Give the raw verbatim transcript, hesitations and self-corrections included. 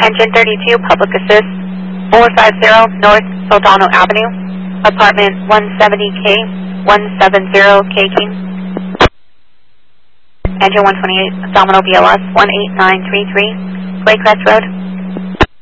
Engine thirty-two, Public Assist, four five zero North Soldano Avenue, Apartment one seventy K, one seven zero K King. Engine one twenty-eight, Domino B L S, one eight nine three three, Waycrest Road.